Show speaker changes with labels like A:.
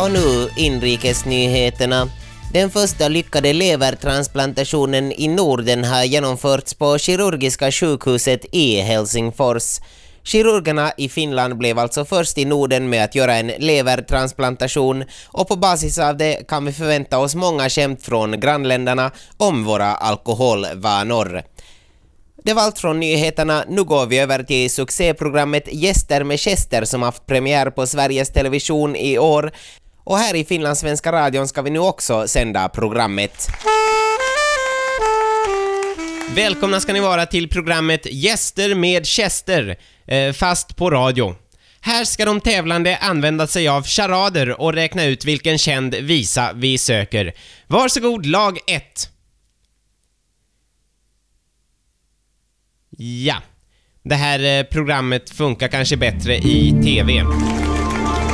A: Och nu inrikesnyheterna. Den första lyckade levertransplantationen i Norden har genomförts på kirurgiska sjukhuset i Helsingfors. Kirurgerna i Finland blev alltså först i Norden med att göra en levertransplantation, och på basis av det kan vi förvänta oss många skämt från grannländerna om våra alkoholvanor. Det var allt från nyheterna. Nu går vi över till succéprogrammet Gäster med Chester som haft premiär på Sveriges Television i år. Och här i Finlandssvenska radion ska vi nu också sända programmet. Välkomna ska ni vara till programmet Gäster med Chester, fast på radio. Här ska de tävlande använda sig av charader och räkna ut vilken känd visa vi söker. Varsågod, lag 1. Ja, det här programmet funkar kanske bättre i tv.